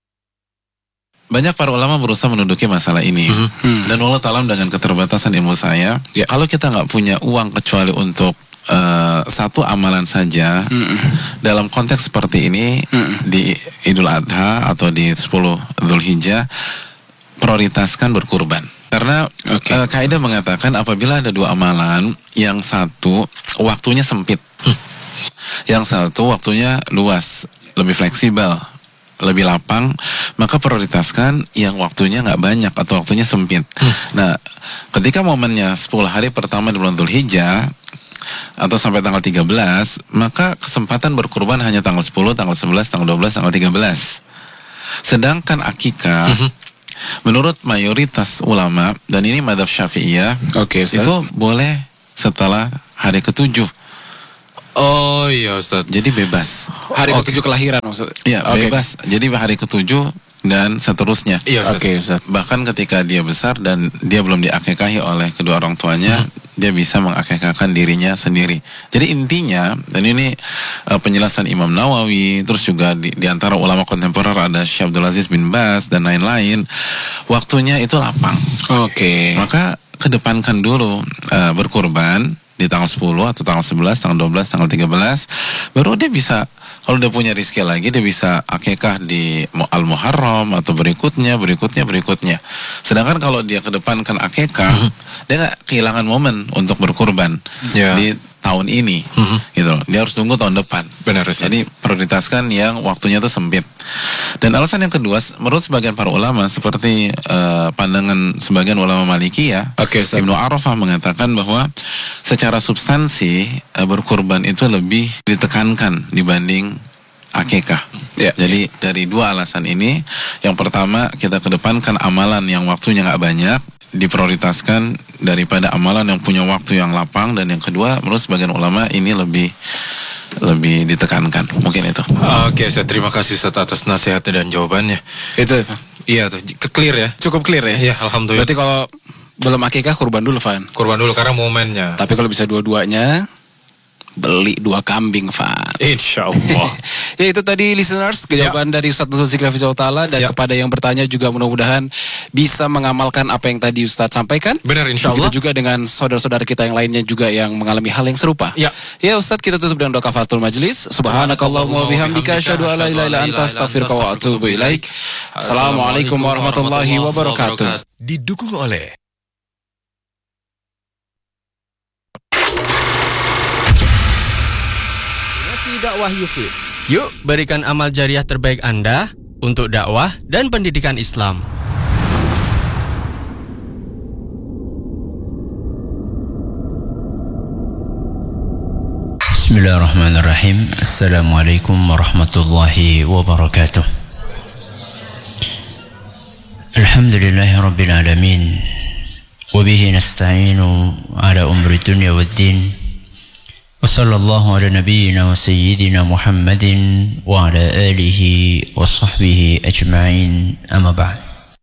banyak para ulama berusaha menduduki masalah ini. Hmm. Hmm. Dan Allah Ta'ala dengan keterbatasan ilmu saya, ya, kalau kita nggak punya uang kecuali untuk uh, satu amalan saja, hmm. dalam konteks seperti ini hmm. di Idul Adha atau di sepuluh Zulhijjah, prioritaskan berkurban. Karena okay. uh, kaidah mengatakan apabila ada dua amalan, yang satu waktunya sempit, hmm. yang satu waktunya luas, lebih fleksibel, lebih lapang, maka prioritaskan yang waktunya nggak banyak atau waktunya sempit. Hmm. Nah, ketika momennya sepuluh hari pertama di bulan Dzulhijjah atau sampai tanggal tiga belas, maka kesempatan berkurban hanya tanggal sepuluh, tanggal sebelas, tanggal dua belas, tanggal tiga belas. Sedangkan akikah, hmm. menurut mayoritas ulama, dan ini madzhab Syafi'iyah, okay, itu boleh setelah hari ketujuh. Oh iya Ustaz. Jadi bebas. Hari Oke. ketujuh kelahiran Ustaz. Iya, Oke. bebas. Jadi hari ketujuh dan seterusnya. Iya, Ustaz. Oke, Ustaz. Bahkan ketika dia besar dan dia belum diakekahi oleh kedua orang tuanya, dia bisa mengakekahkan dirinya sendiri. Jadi intinya, dan ini uh, penjelasan Imam Nawawi, terus juga di, di antara ulama kontemporer ada Syekh Abdul Aziz bin Baz dan lain-lain, waktunya itu lapang. Oke. Maka kedepankan dulu uh, berkurban di tanggal sepuluh atau tanggal sebelas, tanggal dua belas, tanggal tiga belas, baru dia bisa, kalau dia punya rezeki lagi, dia bisa akikah di Al-Muharram atau berikutnya, berikutnya, berikutnya. Sedangkan kalau dia kedepankan akikah, dia nggak kehilangan momen untuk berkurban Ya. di tahun ini, gitu loh. Dia harus tunggu tahun depan. Benar, Ustaz. Jadi prioritaskan yang waktunya itu sempit. Dan alasan yang kedua, menurut sebagian para ulama, seperti uh, pandangan sebagian ulama Malikiyah, Oke, Ustaz. Ibnu Arafah mengatakan bahwa secara substansi uh, berkurban itu lebih ditekankan dibanding akikah. Ya, Jadi dari dua alasan ini, yang pertama kita kedepankan amalan yang waktunya nggak banyak, diprioritaskan daripada amalan yang punya waktu yang lapang, dan yang kedua menurut sebagian ulama ini lebih lebih ditekankan. Mungkin itu. Oke, Ustaz, terima kasih Ustaz atas nasihatnya dan jawabannya. Itu Iya tuh, ke- clear ya. cukup clear ya. Iya, alhamdulillah. Berarti kalau belum akikah kurban dulu, Van. Kurban dulu karena momennya. Tapi kalau bisa dua-duanya, beli dua kambing, Van. Insya Allah. Ya itu tadi listeners, jawaban dari Ustadz Nuzul Zikri Hafizahullah Ta'ala. Dan Ya. kepada yang bertanya juga mudah-mudahan bisa mengamalkan apa yang tadi Ustadz sampaikan. Benar, insya Allah. Begitu juga dengan saudara-saudara kita yang lainnya juga yang mengalami hal yang serupa. Ya. Ya Ustadz, kita tutup dengan doa kafaratul majlis. Subhanakallahumma wa bihamdika asyhadu an la ilaha illa anta astaghfiruka wa atubu ilaik. Assalamualaikum warahmatullahi wabarakatuh. Didukung oleh Dakwah Yufid. Yuk berikan amal jariah terbaik Anda untuk dakwah dan pendidikan Islam. Bismillahirrahmanirrahim. Assalamualaikum warahmatullahi wabarakatuh. Alhamdulillahi rabbil alamin. Wabihi nasta'inu ala umri dunya waddin. Wa sallallahu ala nabiyyina wa sayyidina Muhammadin wa ala alihi wa sahbihi ajma'in, amma ba'd.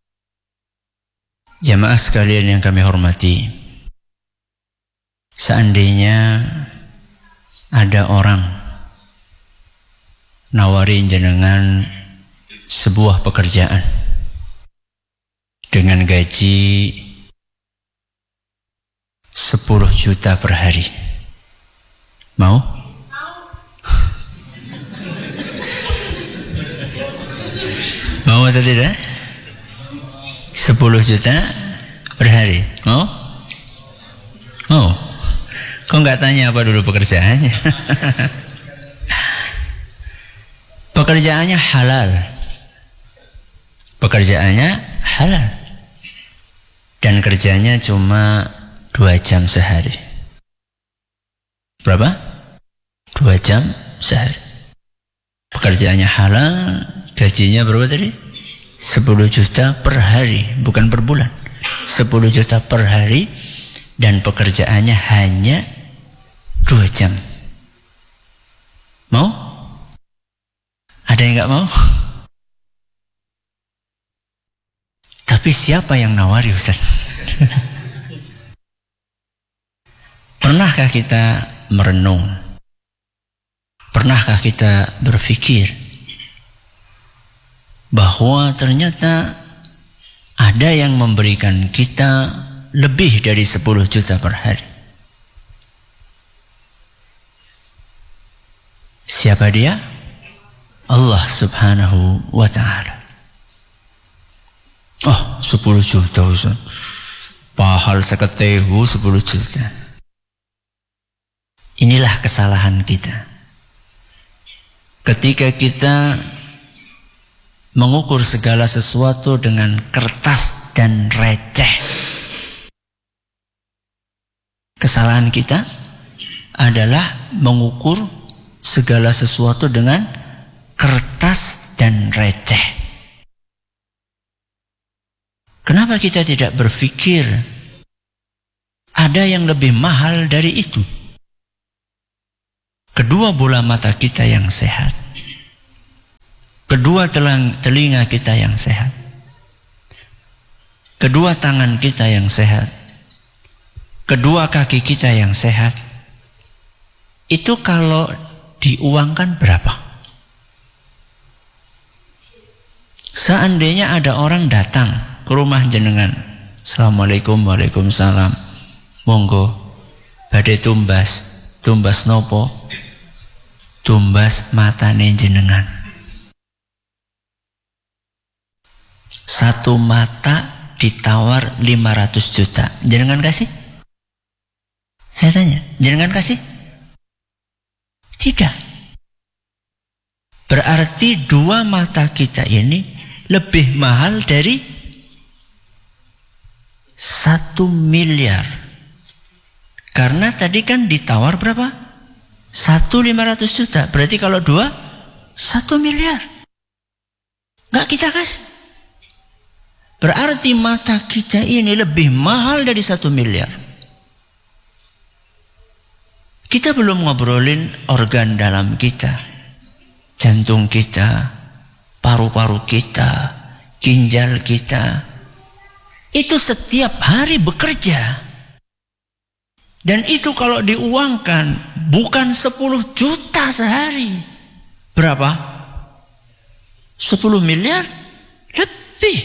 Jamaah sekalian yang kami hormati, seandainya ada orang nawarin jenengan sebuah pekerjaan dengan gaji sepuluh juta per hari, mau? Mau atau tidak? sepuluh juta per hari, mau? Mau? Kok nggak tanya apa dulu pekerjaannya? Pekerjaannya halal. Pekerjaannya halal. Dan kerjanya cuma dua jam sehari. Berapa? Dua jam sehari. Pekerjaannya halal, gajinya berapa tadi? sepuluh juta per hari, bukan per bulan. sepuluh juta per hari, dan pekerjaannya hanya dua jam. Mau? Ada yang nggak mau? Tapi siapa yang nawari, Ustaz? Pernahkah kita merenung? Pernahkah kita berpikir bahwa ternyata ada yang memberikan kita lebih dari sepuluh juta per hari? Siapa dia? Allah subhanahu wa ta'ala. Oh, sepuluh juta, Ustaz. Pahal seketehu sepuluh juta. Inilah kesalahan kita. Ketika kita mengukur segala sesuatu dengan kertas dan receh. Kesalahan kita adalah mengukur segala sesuatu dengan kertas dan receh. Kenapa kita tidak berpikir ada yang lebih mahal dari itu? kedua bola mata kita yang sehat, kedua telang, telinga kita yang sehat, kedua tangan kita yang sehat, kedua kaki kita yang sehat, itu kalau diuangkan berapa? Seandainya ada orang datang ke rumah jenengan, Assalamualaikum, waalaikumsalam, monggo, badai tumbas, tumbas nopo? Tumbas matane jenengan. Satu mata ditawar lima ratus juta. Jenengan kasih? Saya tanya, jenengan kasih? Tidak. Berarti dua mata kita ini lebih mahal dari satu miliar. Karena tadi kan ditawar berapa? Satu lima ratus juta. Berarti kalau dua, satu miliar. Nggak kita kasih. Berarti mata kita ini lebih mahal dari satu miliar. Kita belum ngobrolin organ dalam kita, jantung kita, paru-paru kita, ginjal kita. Itu setiap hari bekerja. Dan itu kalau diuangkan bukan sepuluh juta sehari. Berapa? sepuluh miliar? Lebih.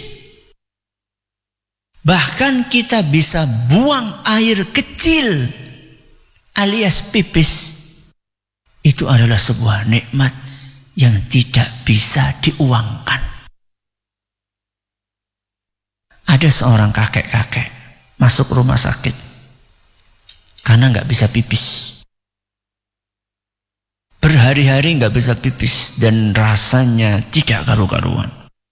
Bahkan kita bisa buang air kecil alias pipis. Itu adalah sebuah nikmat yang tidak bisa diuangkan. Ada seorang kakek-kakek masuk rumah sakit karena nggak bisa pipis. Berhari-hari nggak bisa pipis dan rasanya tidak karu-karuan.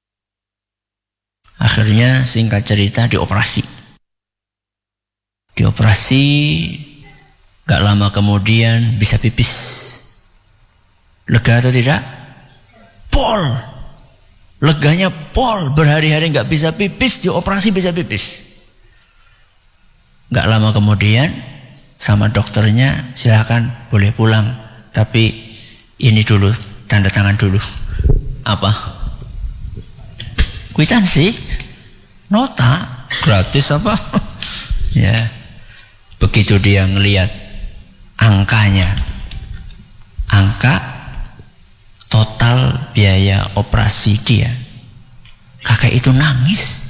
Akhirnya singkat cerita dioperasi. Dioperasi, nggak lama kemudian bisa pipis. Lega atau tidak? Pol. Leganya pol. Berhari-hari nggak bisa pipis, dioperasi bisa pipis. Nggak lama kemudian sama dokternya, silakan boleh pulang, tapi ini dulu, tanda tangan dulu. Apa? Kwitansi? Nota? Gratis apa? Ya. Begitu dia ngelihat angkanya, angka total biaya operasi dia, kakek itu nangis.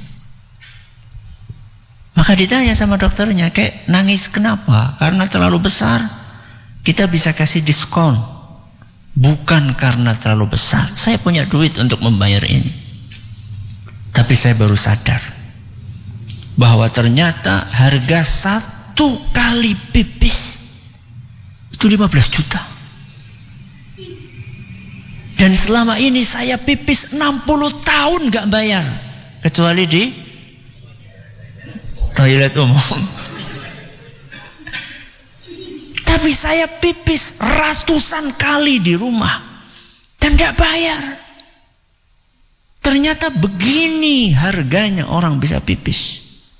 Maka ditanya sama dokternya, kayak nangis kenapa? Karena terlalu besar. Kita bisa kasih diskon. Bukan karena terlalu besar. Saya punya duit untuk membayar ini. Tapi saya baru sadar bahwa ternyata harga satu kali pipis itu lima belas juta. Dan selama ini saya pipis enam puluh tahun gak bayar. Kecuali di toilet umum. Tapi saya pipis ratusan kali di rumah dan tidak bayar. Ternyata begini harganya orang bisa pipis.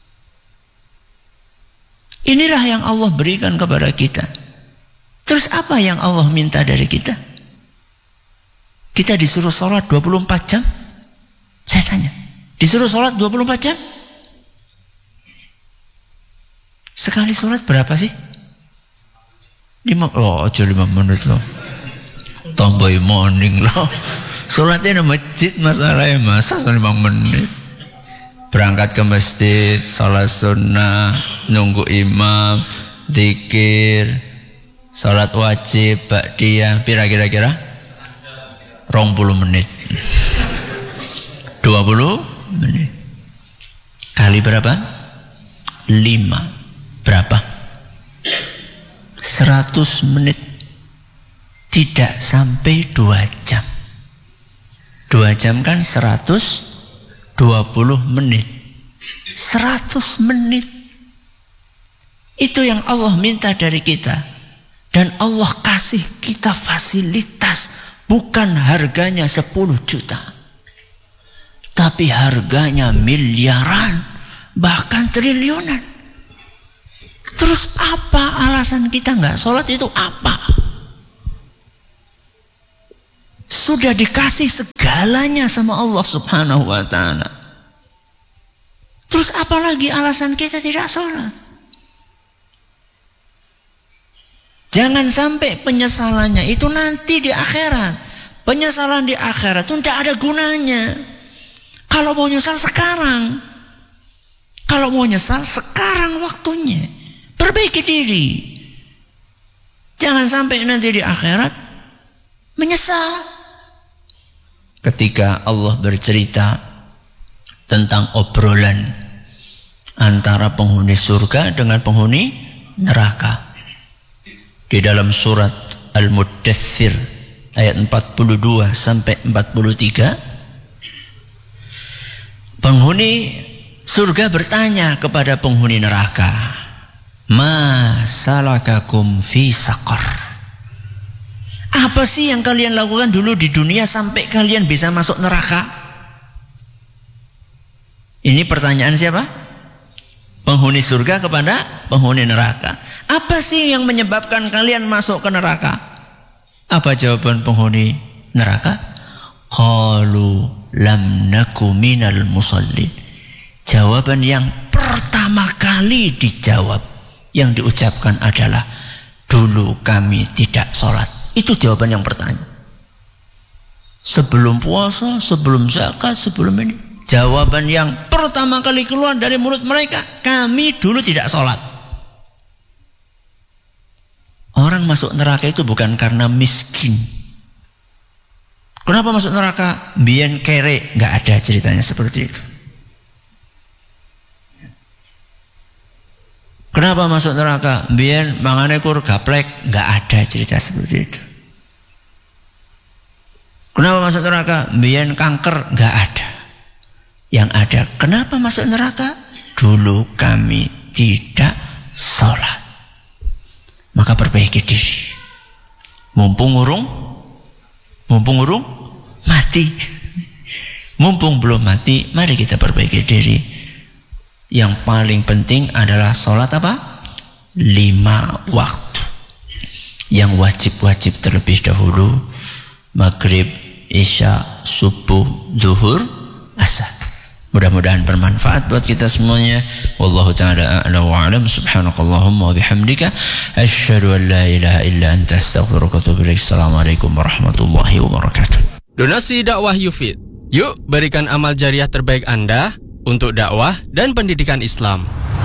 Inilah yang Allah berikan kepada kita. Terus apa yang Allah minta dari kita? Kita disuruh sholat dua puluh empat jam? Saya tanya, disuruh sholat dua puluh empat jam? Sekali sholat berapa sih? Lima, oh aja lima menit loh. Tambah morning loh. Sholatnya di masjid masalahnya, masa lima menit. Berangkat ke masjid, sholat sunnah, nunggu imam, zikir, sholat wajib, ba'diyah, pira kira-kira? Rong puluh menit. Dua puluh menit. Kali berapa? Lima. Berapa? Seratus menit. Tidak sampai dua jam. Dua jam kan seratus dua puluh menit. Seratus menit. Itu yang Allah minta dari kita. Dan Allah kasih kita fasilitas. Bukan harganya sepuluh juta. Tapi harganya miliaran. Bahkan triliunan. Terus apa alasan kita nggak sholat itu apa? Sudah dikasih segalanya sama Allah Subhanahu wa ta'ala. Terus apalagi alasan kita tidak sholat? Jangan sampai penyesalannya itu nanti di akhirat. Penyesalan di akhirat itu tidak ada gunanya. Kalau mau nyesal sekarang. Kalau mau nyesal sekarang waktunya. Perbaiki diri. Jangan sampai nanti di akhirat menyesal. Ketika Allah bercerita tentang obrolan antara penghuni surga dengan penghuni neraka di dalam surat Al-Muddathir ayat empat puluh dua sampai empat puluh tiga, penghuni surga bertanya kepada penghuni neraka, "Ma salakakum fi saqar?" Apa sih yang kalian lakukan dulu di dunia sampai kalian bisa masuk neraka? Ini pertanyaan siapa? Penghuni surga kepada penghuni neraka. Apa sih yang menyebabkan kalian masuk ke neraka? Apa jawaban penghuni neraka? Qalu lam naku minal musallin. Jawaban yang pertama kali dijawab, yang diucapkan adalah, dulu kami tidak sholat. Itu jawaban yang pertama. Sebelum puasa, sebelum zakat, sebelum ini. Jawaban yang pertama kali keluar dari mulut mereka, kami dulu tidak sholat. Orang masuk neraka itu bukan karena miskin. Kenapa masuk neraka? Biyen kere, nggak ada ceritanya seperti itu. Kenapa masuk neraka? Biyen mangane kur gaplek, nggak ada cerita seperti itu. Kenapa masuk neraka? Biyen kanker, nggak ada. Yang ada, kenapa masuk neraka? Dulu kami tidak sholat. Maka perbaiki diri. Mumpung urung, mumpung urung mati. Mumpung belum mati, mari kita perbaiki diri. Yang paling penting adalah sholat apa? Lima waktu. Yang wajib-wajib terlebih dahulu, maghrib, isya, subuh, zuhur, asar. Mudah-mudahan bermanfaat buat kita semuanya. Wallahu ta'ala a'la wa a'lam. Subhanakallahumma wa bihamdika asyhadu an la ilaha illa anta astaghfiruka wa atubu ilaik. Assalamualaikum warahmatullahi wabarakatuh. Donasi dakwah Yufid. Yuk berikan amal jariah terbaik Anda untuk dakwah dan pendidikan Islam.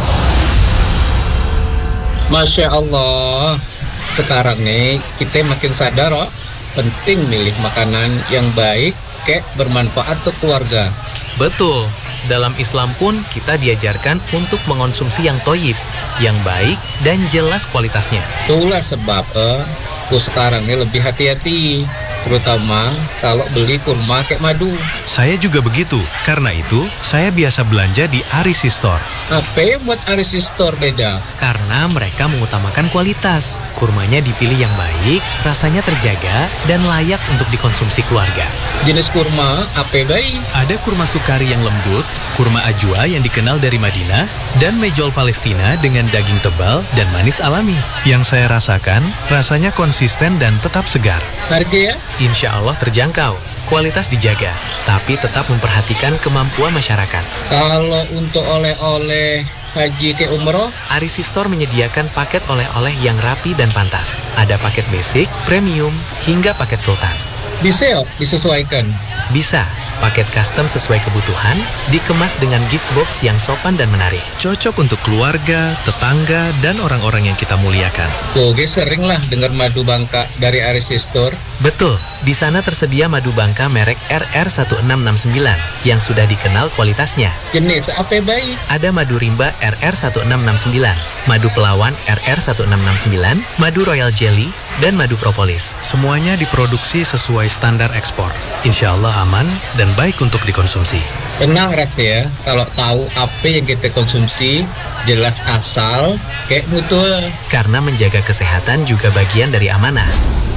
Masya Allah, sekarang nih kita makin sadar oh, penting milih makanan yang baik, kayak bermanfaat untuk keluarga. Betul, dalam Islam pun kita diajarkan untuk mengonsumsi yang toyib, yang baik dan jelas kualitasnya. Itulah sebab eh, aku sekarang ini lebih hati-hati, terutama kalau beli kurma kayak madu. Saya juga begitu, karena itu saya biasa belanja di Arisi Store. Apa yang buat Arisi Store beda? Karena mereka mengutamakan kualitas. Kurmanya dipilih yang baik, rasanya terjaga, dan layak untuk dikonsumsi keluarga. Jenis kurma apa baik? Ada kurma sukari yang lembut, kurma ajwa yang dikenal dari Madinah, dan mejol Palestina dengan daging tebal dan manis alami. Yang saya rasakan, rasanya konsisten dan tetap segar. Harga ya? Insya Allah terjangkau, kualitas dijaga, tapi tetap memperhatikan kemampuan masyarakat. Kalau untuk oleh-oleh haji ke umroh, Arisi Store menyediakan paket oleh-oleh yang rapi dan pantas. Ada paket basic, premium, hingga paket sultan. Bisa ya? Disesuaikan? Bisa. Paket custom sesuai kebutuhan, dikemas dengan gift box yang sopan dan menarik. Cocok untuk keluarga, tetangga, dan orang-orang yang kita muliakan. Oke, sering lah dengar madu Bangka dari Arisi Store. Betul, di sana tersedia madu Bangka merek R R satu enam enam sembilan yang sudah dikenal kualitasnya. Jenis apa baik? Ada madu rimba R R satu enam enam sembilan, madu pelawan R R satu enam enam sembilan, madu royal jelly, dan madu propolis. Semuanya diproduksi sesuai standar ekspor. Insya Allah aman dan baik untuk dikonsumsi. Tenang rasa ya, kalau tahu apa yang kita konsumsi, jelas asal, kayak mutu. Karena menjaga kesehatan juga bagian dari amanah.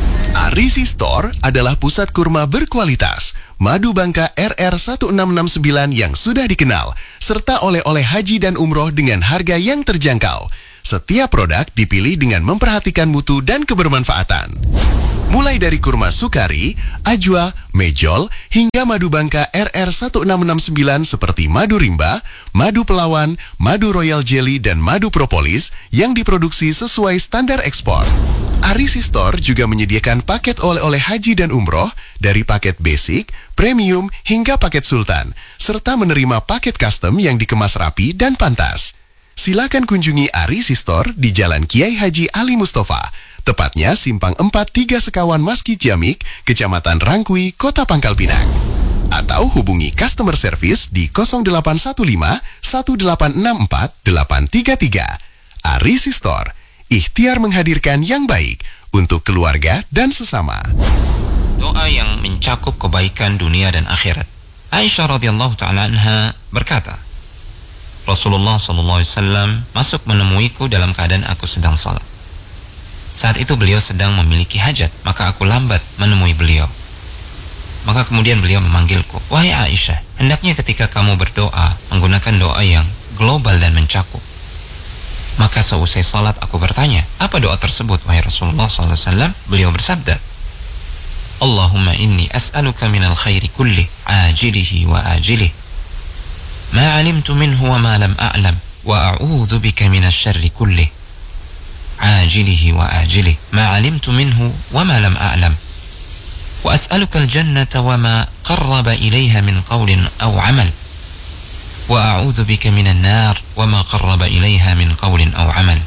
Arisi Store adalah pusat kurma berkualitas. Madu Bangka R R satu enam enam sembilan yang sudah dikenal, serta oleh-oleh haji dan umroh dengan harga yang terjangkau. Setiap produk dipilih dengan memperhatikan mutu dan kebermanfaatan. Mulai dari kurma sukari, ajwa, mejol, hingga madu bangka R R satu enam enam sembilan seperti madu rimba, madu pelawan, madu royal jelly, dan madu propolis yang diproduksi sesuai standar ekspor. Arisi Store juga menyediakan paket oleh-oleh haji dan umroh dari paket basic, premium, hingga paket sultan, serta menerima paket custom yang dikemas rapi dan pantas. Silakan kunjungi Arisi Store di Jalan Kiai Haji Ali Mustafa, tepatnya Simpang empat tiga Sekawan Masjid Jamik, Kecamatan Rangkui, Kota Pangkal Pinang. Atau hubungi customer service di nol delapan satu lima satu delapan enam empat delapan tiga tiga. Arisi Store, ikhtiar menghadirkan yang baik untuk keluarga dan sesama. Doa yang mencakup kebaikan dunia dan akhirat. Aisyah radhiyallahu taala anha berkata, Rasulullah sallallahu alaihi wasallam masuk menemuiku dalam keadaan aku sedang salat. Saat itu beliau sedang memiliki hajat, maka aku lambat menemui beliau. Maka kemudian beliau memanggilku, "Wahai Aisyah, hendaknya ketika kamu berdoa menggunakan doa yang global dan mencakup." Maka seusai salat aku bertanya, "Apa doa tersebut, wahai Rasulullah sallallahu alaihi wasallam?" Beliau bersabda, "Allahumma inni as'aluka minal khairi kulli, ajilihi wa ajilihi. ما علمت منه وما لم أعلم وأعوذ بك من الشر كله عاجله وآجله ما علمت منه وما لم أعلم وأسألك الجنة وما قرب إليها من قول أو عمل وأعوذ بك من النار وما قرب إليها من قول أو عمل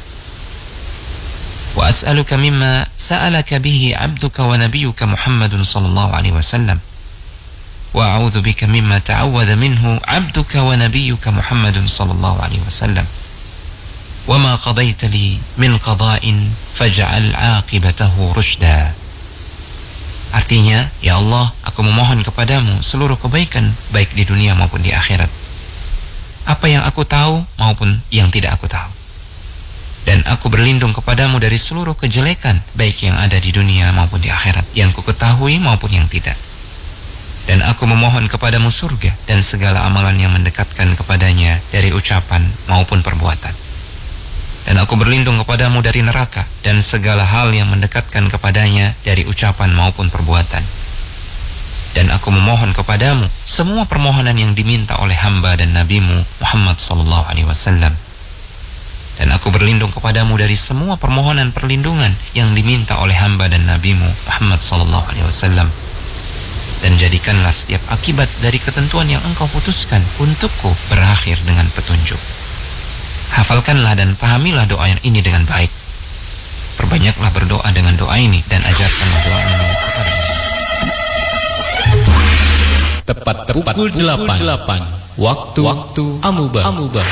وأسألك مما سألك به عبدك ونبيك محمد صلى الله عليه وسلم وأعوذ بك مما تعوذ منه عبدك ونبيك محمد صلى الله عليه وسلم وما قضيت لي من قضاء فاجعل عاقبته رشدا." Artinya, ya Allah, aku memohon kepadamu seluruh kebaikan baik di dunia maupun di akhirat. Apa yang aku tahu maupun yang tidak aku tahu. Dan aku berlindung kepadamu dari seluruh kejelekan baik yang ada di dunia maupun di akhirat, yang ku ketahui maupun yang tidak. Dan aku memohon kepadamu surga dan segala amalan yang mendekatkan kepadanya dari ucapan maupun perbuatan. Dan aku berlindung kepadamu dari neraka dan segala hal yang mendekatkan kepadanya dari ucapan maupun perbuatan. Dan aku memohon kepadamu semua permohonan yang diminta oleh hamba dan nabimu Muhammad sallallahu alaihi wasallam. Dan aku berlindung kepadamu dari semua permohonan perlindungan yang diminta oleh hamba dan nabimu Muhammad sallallahu alaihi wasallam. Dan jadikanlah setiap akibat dari ketentuan yang engkau putuskan untukku berakhir dengan petunjuk. Hafalkanlah dan pahamilah doa yang ini dengan baik. Perbanyaklah berdoa dengan doa ini dan ajarkanlah doa ini kepada-Nya. Tepat pukul delapan. Waktu Waktu Amubah. Amubah.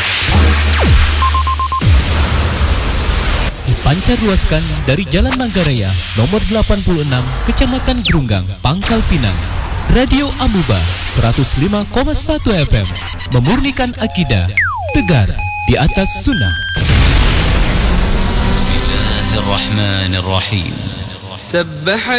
Dipancarluaskan dari Jalan Manggarai nomor delapan puluh enam, Kecamatan Grunggang, Pangkal Pinang. Radio Amubah seratus lima koma satu F M memurnikan akidah, tegar di atas sunnah. Bismillahirrahmanirrahim. Sabbaha